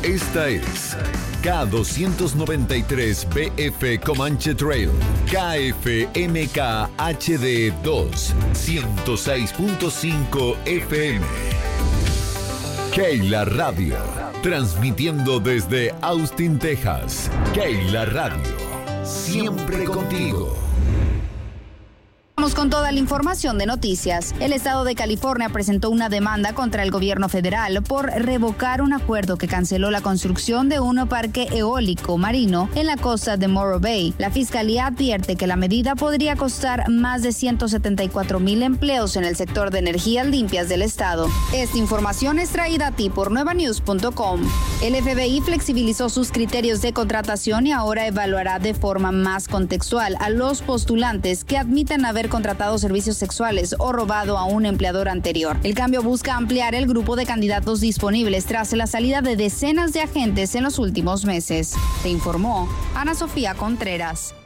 Esta es K293BF Comanche Trail, KFMK HD 2, 106.5 FM. Keila Radio, transmitiendo desde Austin, Texas. Keila Radio, siempre contigo. Vamos con toda la información de noticias. El estado de California presentó una demanda contra el gobierno federal por revocar un acuerdo que canceló la construcción de un parque eólico marino en la costa de Morro Bay. La fiscalía advierte que la medida podría costar más de 174,000 empleos en el sector de energías limpias del estado. Esta información es traída a ti por nuevanews.com. El FBI flexibilizó sus criterios de contratación y ahora evaluará de forma más contextual a los postulantes que admiten haber contratado servicios sexuales o robado a un empleador anterior. El cambio busca ampliar el grupo de candidatos disponibles tras la salida de decenas de agentes en los últimos meses. Te informó Ana Sofía Contreras.